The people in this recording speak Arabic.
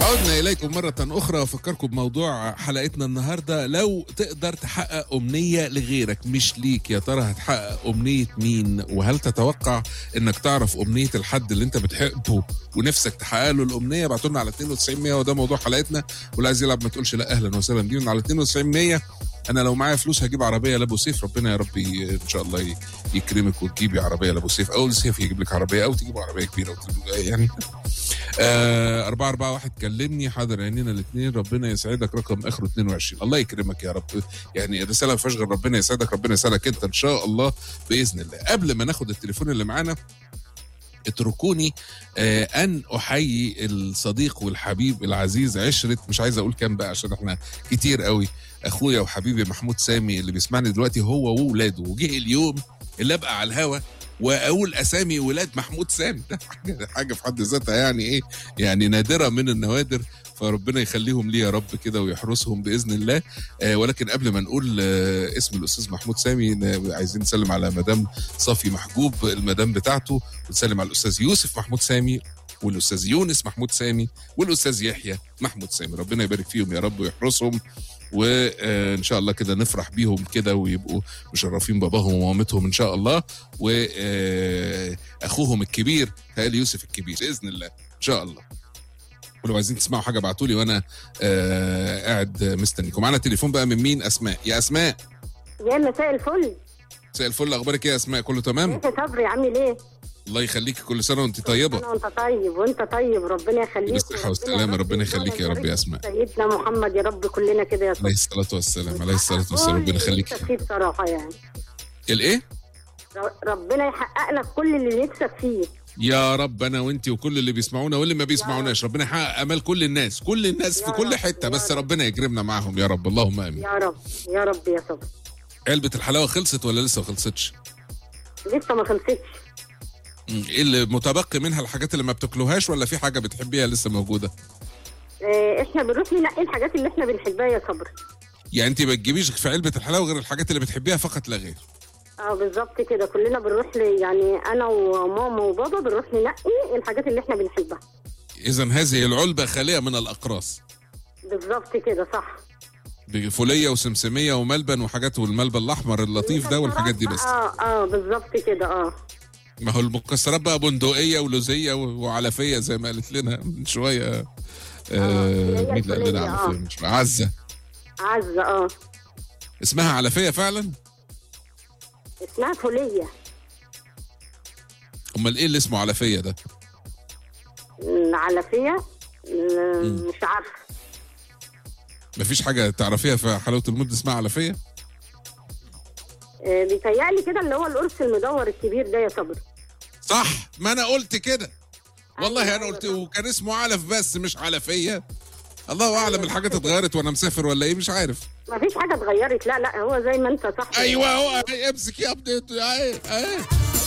عدنا إليكم مرة أخرى وأفكركم بموضوع حلقتنا النهاردة. لو تقدر تحقق أمنية لغيرك مش ليك، يا ترى هتحقق أمنية مين؟ وهل تتوقع إنك تعرف أمنية الحد اللي أنت بتحبه ونفسك تحقق له الأمنية؟ بعتولنا على 9200 وده موضوع حلقتنا. واللي عايز يلعب ما تقولش لا، أهلا وسهلا بيهم على 9200. أنا لو معايا فلوس هجيب عربية لأبو سيف، ربنا يا رب إن شاء الله يكرمك وتجيبي عربية لأبو سيف، أو سيف يجيب لك عربية، أو تجيب عربية كبيرة يعني. 441 كلمني، حاضر عينينا الاثنين، ربنا يسعدك، رقم اخره 22. الله يكرمك يا رب. يعني الرساله ما فيهاش غير ربنا يسعدك، ربنا يسعدك انت ان شاء الله باذن الله. قبل ما ناخد التليفون اللي معانا، اتركوني ان احيي الصديق والحبيب العزيز، عشره مش عايز اقول كام بقى عشان احنا كتير قوي، اخويا وحبيبي محمود سامي اللي بيسمعني دلوقتي هو وولاده. وجه اليوم اللي ابقى على الهوا واقول اسامي ولاد محمود سامي، ده حاجه في حد ذاتها يعني ايه، يعني نادره من النوادر، فربنا يخليهم لي يا رب كده ويحرسهم باذن الله. ولكن قبل ما نقول اسم الاستاذ محمود سامي، عايزين نسلم على مدام صافي محجوب المدام بتاعته، ونسلم على الاستاذ يوسف محمود سامي والاستاذ يونس محمود سامي والاستاذ يحيى محمود سامي. ربنا يبارك فيهم يا رب ويحرسهم، وان شاء الله كده نفرح بيهم كده ويبقوا مشرفين باباهم ومامتهم ان شاء الله. واخوهم الكبير هالي يوسف الكبير باذن الله ان شاء الله. ولو عايزين تسمعوا حاجه ابعتوا لي وانا قاعد مستنيكم. معانا تليفون بقى من مين؟ اسماء. يا اسماء، يا مساء الفل. مساء الفل، اخبارك ايه يا اسماء؟ كله تمام؟ انت صبري عامل ايه؟ الله يخليكي، كل سنه وانت طيبه. انا وانت طيب وانت طيب، ربنا يخليك. بالصحه والسلامه، ربنا يخليك يا رب يا اسماء. سيدنا محمد يا رب كلنا كده يا صبري. عليه الصلاه والسلام، عليه الصلاه والسلام، ربنا يخليك. فيه بصراحه يعني الايه؟ ربنا يحقق لك كل اللي نفسك فيه يا رب، انا وانتي وكل اللي بيسمعونا واللي ما بيسمعوناش، ربنا يحقق امال كل الناس، كل الناس في كل حته، بس ربنا يكرمنا معاهم يا رب، اللهم امين. يا رب يا رب يا صبري. علبه الحلاوه خلصت ولا لسه ما خلصتش؟ لسه ما خلصتش. ايه اللي متبقي منها؟ الحاجات اللي ما بتاكلوهاش ولا في حاجه بتحبيها لسه موجوده؟ احنا بنروح ننقي الحاجات اللي احنا بنحبها يا صبري. يعني انت ما تجيبيش في علبه الحلاوه غير الحاجات اللي بتحبيها فقط لا غير؟ بالظبط كده، كلنا بنروح يعني انا وماما وبابا بنروح ننقي الحاجات اللي احنا بنحبها. اذا هذه العلبه خاليه من الاقراص. بالظبط كده صح. فوليه وسمسميه وملبن وحاجات، والملبن الاحمر اللطيف ده والحاجات دي بس. بالظبط كده. ما هو المكسرات بقى بندقيه ولوزيه وعلفيه زي ما قالت لنا من شويه. مين اللي قال لنا علفيه؟ مش عزه. عزه اسمها علفيه فعلا؟ اسمها فوليه. امال ايه اللي اسمه علفيه ده؟ علفيه مش عارفه. مفيش حاجه تعرفيها في حلاوه المد اسمها علفيه؟ بيتهيألي كده اللي هو القرص المدور الكبير ده يا صبري. صح، ما انا قلت كده والله. انا قلت وكان اسمه علف بس مش علفيه. الله اعلم الحاجات اتغيرت وانا مسافر ولا ايه، مش عارف. مفيش حاجه اتغيرت، لا هو زي ما انت صح. ايوه هو، امسك يا ابني.